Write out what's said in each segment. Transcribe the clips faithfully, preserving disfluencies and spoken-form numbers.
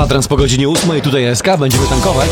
Kwadrans po godzinie ósmej, tutaj S K, będziemy tankować.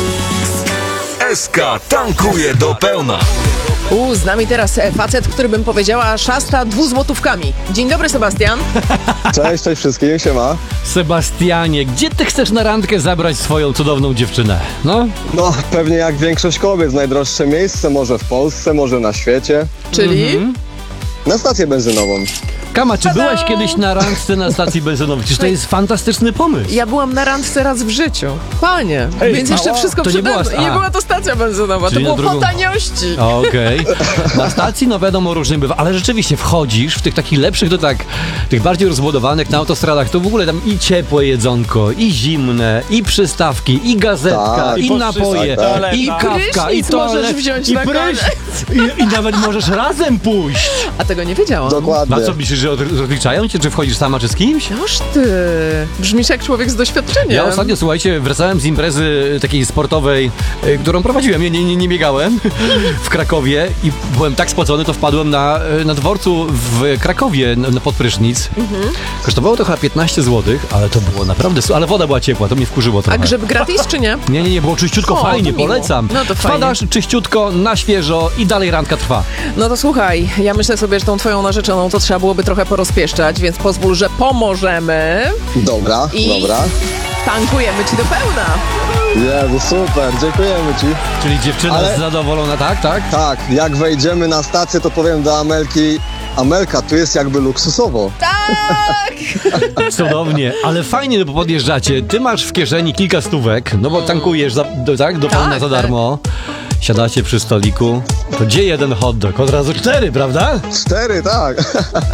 S K tankuje do pełna. U, z nami teraz e, facet, który bym powiedziała szasta dwuzłotówkami. Dzień dobry, Sebastian. Cześć, cześć wszystkim, siema. Sebastianie, gdzie ty chcesz na randkę zabrać swoją cudowną dziewczynę? No? No, pewnie jak większość kobiet, najdroższe miejsce, może w Polsce, może na świecie. Czyli? Mhm. Na stację benzynową. Kama, czy byłaś kiedyś na randce na stacji benzynowej? Przecież to jest fantastyczny pomysł. Ja byłam na randce raz w życiu. Panie, Ej, więc jeszcze ała. wszystko To nie przede była- mną. Nie a. była to stacja benzynowa, Czyli to na było drugą- po taniości. Okej. Na stacji, no wiadomo, różnie bywa, ale rzeczywiście wchodzisz w tych takich lepszych, to tak, tych bardziej rozbudowanych na autostradach, to w ogóle tam i ciepłe jedzonko, i zimne, i przystawki, i gazetka, Tak. i I napoje, tak, tak. i kawka, i Prysznic możesz toalet, wziąć i na prysz, i, i nawet możesz razem pójść. A tego nie wiedziałam. Dokładnie. A co myślisz, że od- rozliczają cię, czy wchodzisz sama, czy z kimś? Noż ty, brzmisz jak człowiek z doświadczeniem. Ja ostatnio, słuchajcie, wracałem z imprezy takiej sportowej, y, którą prowadziłem, nie, nie, nie, nie biegałem, w Krakowie i byłem tak spocony, to wpadłem na, y, na dworcu w Krakowie na, na pod prysznic. Mhm. Kosztowało to chyba piętnaście złotych, ale to było naprawdę, su- ale woda była ciepła, to mnie wkurzyło A trochę. grzyb gratis czy nie? Nie, nie, nie, było czyściutko, O, fajnie, to miło. polecam. No to fajnie. Wpadasz czyściutko, na świeżo i dalej randka trwa. No to słuchaj, ja myślę sobie, że tą twoją narzeczoną to trzeba byłoby trochę porozpieszczać, więc pozwól, że pomożemy Dobra, i dobra. tankujemy ci do pełna. Jezu, super, dziękujemy ci. Czyli dziewczyna Ale- zadowolona, tak, tak? Tak, jak wejdziemy na stację, to powiem do Amelki, Amelka, tu jest jakby luksusowo. Tak! Cudownie, ale fajnie, no bo podjeżdżacie, ty masz w kieszeni kilka stówek, no bo tankujesz, za, do, tak, do pełna Tak, za tak. darmo. Siadacie przy stoliku, to gdzie jeden hot dog? Od razu cztery, prawda? Cztery, tak.